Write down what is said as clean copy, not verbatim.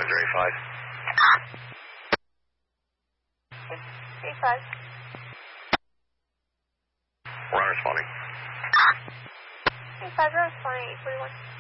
Ranger A5. A5. We're responding. A5, you're responding, 841.